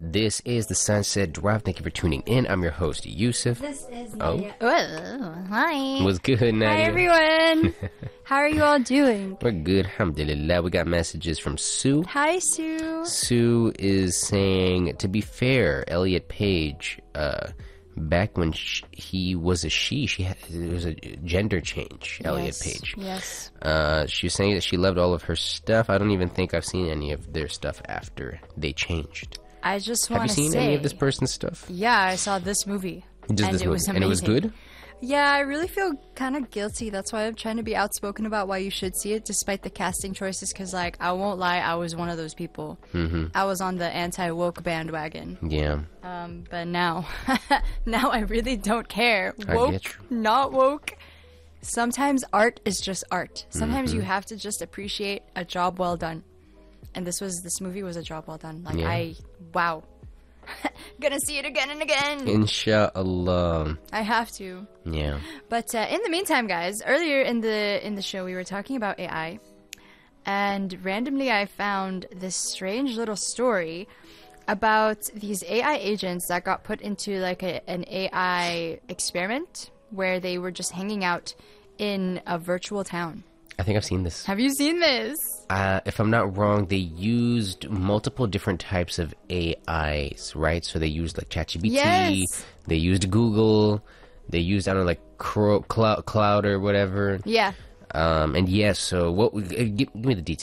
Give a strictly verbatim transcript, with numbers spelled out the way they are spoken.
This is the Sunset Drive. Thank you for tuning in. I'm your host, Yusuf. This is Oh. Nadia. Oh, hi. What's good, Nadia? Hi, everyone. How are you all doing? We're good, alhamdulillah. We got messages from Sue. Hi, Sue. Sue is saying, to be fair, Elliot Page, uh, back when sh- he was a she, she had, it was a gender change, Elliot Yes, Page. Yes. Uh, she was saying that she loved all of her stuff. I don't even think I've seen any of their stuff after they changed. I just Have want you to seen say, any of this person's stuff? yeah, I saw this movie. Just and this it movie. was amazing. And it was good? Yeah, I really feel kind of guilty. That's why I'm trying to be outspoken about why you should see it, despite the casting choices. Because, like, I won't lie, I was one of those people. Mm-hmm. I was on the anti-woke bandwagon. Yeah. Um, but now, now I really don't care. I Woke, get you. not woke. Sometimes art is just art. Sometimes Mm-hmm. you have to just appreciate a job well done. And this was this movie was a job well done. Like Yeah. I, wow, gonna see it again and again. Inshallah. I have to. Yeah. But uh, in the meantime, guys, earlier in the in the show we were talking about A I, and randomly I found this strange little story about these A I agents that got put into like a, an A I experiment where they were just hanging out in a virtual town. I think I've seen this. Have you seen this? Uh, if I'm not wrong, they used multiple different types of A Is, right? So they used like ChatGPT, Yes. they used Google, they used, I don't know, like Cro- Cloud, Cloud or whatever. Yeah. Um, and yes, so what? Uh, give, give me the details.